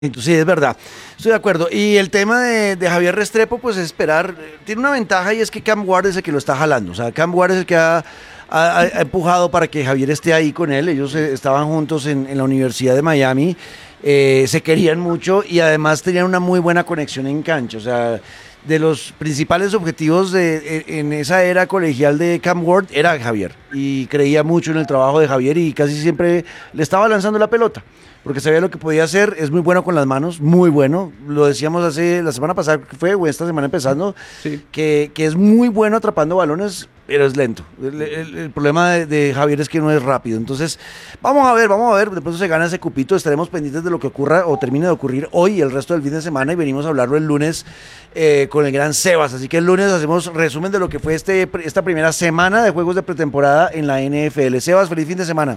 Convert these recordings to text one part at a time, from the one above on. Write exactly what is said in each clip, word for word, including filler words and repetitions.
Sí, es verdad, estoy de acuerdo. Y el tema de, de Javier Restrepo, pues es esperar. Tiene una ventaja y es que Cam Ward es el que lo está jalando. O sea, Cam Ward es el que ha, ha- ha empujado para que Javier esté ahí con él. Ellos eh, estaban juntos en, en la Universidad de Miami, eh, se querían mucho y además tenían una muy buena conexión en cancha. O sea, de los principales objetivos de, en esa era colegial de Cam Ward era Javier. Y creía mucho en el trabajo de Javier y casi siempre le estaba lanzando la pelota, porque sabía lo que podía hacer. Es muy bueno con las manos, muy bueno. Lo decíamos hace la semana pasada, que fue, o esta semana empezando, Sí. que, que es muy bueno atrapando balones, pero es lento. El, el- el problema de, de Javier es que no es rápido. Entonces, vamos a ver, vamos a ver. De pronto se gana ese cupito. Estaremos pendientes de lo que ocurra o termine de ocurrir hoy y el resto del fin de semana. Y venimos a hablarlo el lunes eh, con el gran Sebas. Así que el lunes hacemos resumen de lo que fue este, esta primera semana de juegos de pretemporada en la N F L. Sebas, feliz fin de semana.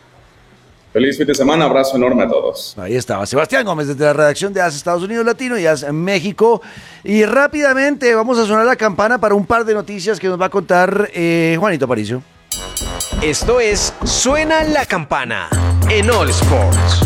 Feliz fin de semana, abrazo enorme a todos. Ahí estaba Sebastián Gómez desde la redacción de A S Estados Unidos Latino y A S México. Y rápidamente vamos a sonar la campana para un par de noticias que nos va a contar eh, Juanito Aparicio. Esto es Suena la Campana en All Sports.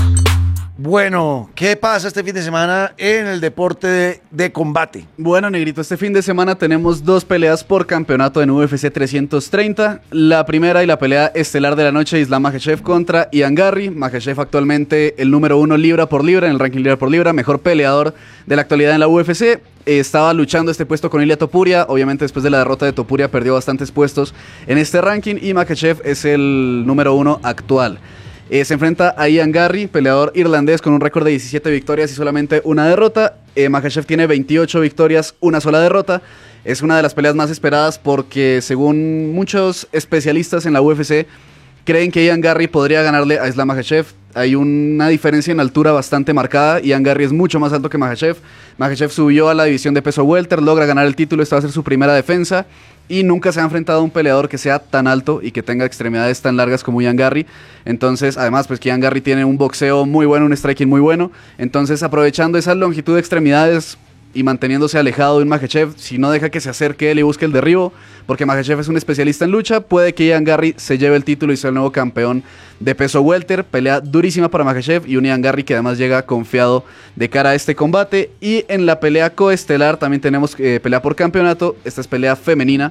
Bueno, ¿qué pasa este fin de semana en el deporte de, de combate? Bueno, Negrito, este fin de semana tenemos dos peleas por campeonato en U F C trescientos treinta. La primera y la pelea estelar de la noche, Islam Makhachev contra Ian Garry. Makhachev actualmente el número uno libra por libra, en el ranking libra por libra, mejor peleador de la actualidad en la U F C. Eh, Estaba luchando este puesto con Ilia Topuria. Obviamente después de la derrota de Topuria perdió bastantes puestos en este ranking y Makhachev es el número uno actual. Eh, se enfrenta a Ian Garry, peleador irlandés con un récord de diecisiete victorias y solamente una derrota. Eh, Makhachev tiene veintiocho victorias, una sola derrota. Es una de las peleas más esperadas porque, según muchos especialistas en la U F C, creen que Ian Garry podría ganarle a Islam Makhachev. Hay una diferencia en altura bastante marcada. Ian Garry es mucho más alto que Makhachev. Makhachev subió a la división de peso welter, logra ganar el título. Esta va a ser su primera defensa. Y nunca se ha enfrentado a un peleador que sea tan alto y que tenga extremidades tan largas como Ian Garry. Entonces, además, pues que Ian Garry tiene un boxeo muy bueno, un striking muy bueno. Entonces, aprovechando esa longitud de extremidades y manteniéndose alejado de un Makhachev, si no deja que se acerque él y busque el derribo, porque Makhachev es un especialista en lucha, puede que Ian Garry se lleve el título y sea el nuevo campeón de peso welter. Pelea durísima para Makhachev y un Ian Garry que además llega confiado de cara a este combate. Y en la pelea coestelar también tenemos eh, pelea por campeonato. Esta es pelea femenina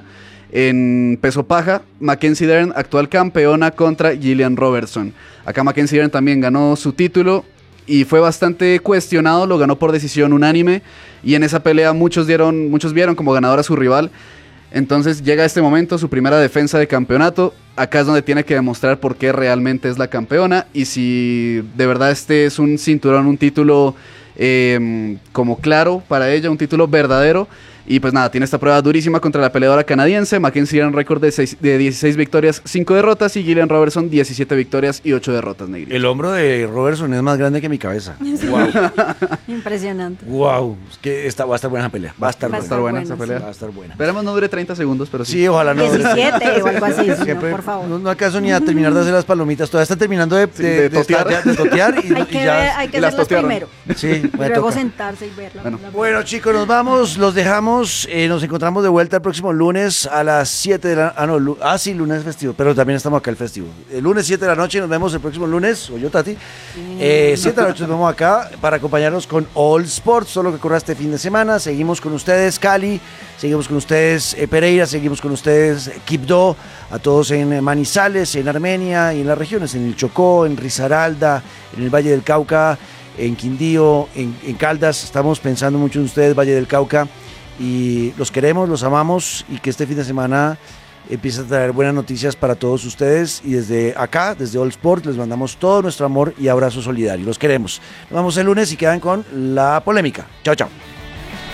en peso paja. Mackenzie Dern, actual campeona, contra Gillian Robertson. Acá Mackenzie Dern también ganó su título y fue bastante cuestionado, lo ganó por decisión unánime y en esa pelea muchos dieron, muchos vieron como ganadora a su rival. Entonces llega este momento, su primera defensa de campeonato. Acá es donde tiene que demostrar por qué realmente es la campeona y si de verdad este es un cinturón, un título eh, como claro para ella, un título verdadero. Y pues nada, tiene esta prueba durísima contra la peleadora canadiense. Mackenzie era un récord de, seis, de dieciséis victorias, cinco derrotas. Y Gillian Robertson, diecisiete victorias y ocho derrotas, Negrito. El hombro de Robertson es más grande que mi cabeza. Sí. Wow. Impresionante. Wow. Es que esta, va a estar buena esa pelea. Va a estar Va a buena. estar buena buena, esa pelea. Va a estar buena. Esperemos no dure treinta segundos, pero sí. Sí, ojalá no. diecisiete o algo así, señor, Siempre, por favor. No, no alcanzo ni a terminar de hacer las palomitas. Todavía está terminando de, Sí, de, de de estar- totear. de totear y, Hay y que, ya. ver- hay que y las hacerlas totearon. primero. Sí, Y me luego toca. sentarse y verla. Bueno. Bueno, chicos, nos vamos, los dejamos. eh, nos encontramos de vuelta el próximo lunes a las siete de la Ah, no, lu- ah, sí, lunes festivo, pero también estamos acá el festivo. El lunes siete de la noche, nos vemos el próximo lunes, o yo, Tati. Eh, siete de la noche nos vemos acá para acompañarnos con All Sports, todo lo que ocurra este fin de semana. Seguimos con ustedes, Cali, seguimos con ustedes, eh, Pereira, seguimos con ustedes, Quibdó, a todos en eh, Manizales, en Armenia y en las regiones, en el Chocó, en Risaralda, en el Valle del Cauca, en Quindío, en, en Caldas. Estamos pensando mucho en ustedes, Valle del Cauca, y los queremos, los amamos, y que este fin de semana empiece a traer buenas noticias para todos ustedes. Y desde acá, desde All Sport, les mandamos todo nuestro amor y abrazo solidario. Los queremos. Nos vemos el lunes y quedan con la polémica. Chao, chao.